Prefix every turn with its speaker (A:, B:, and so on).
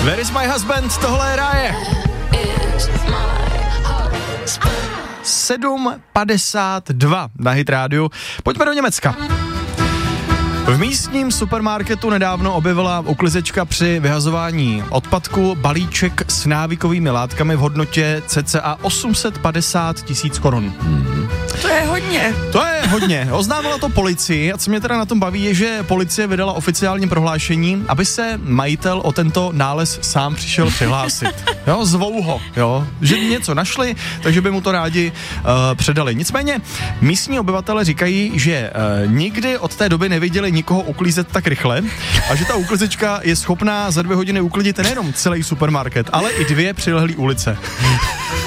A: Where is my husband? Tohle je Ráje. 7:52 na Hit rádiu. Pojďme do Německa. V místním supermarketu nedávno objevila uklizečka při vyhazování odpadku balíček s návykovými látkami v hodnotě cca 850 000 korun.
B: To je hodně.
A: To je hodně. Oznámila to policii a co mě teda na tom baví je, že policie vydala oficiální prohlášení, aby se majitel o tento nález sám přišel přihlásit. Jo, zvou ho, jo, že něco našli, takže by mu to rádi předali. Nicméně místní obyvatele říkají, že nikdy od té doby neviděli nikoho uklízet tak rychle a že ta uklizečka je schopná za 2 hodiny uklidit nejenom celý supermarket, ale i 2 přilehlý ulice.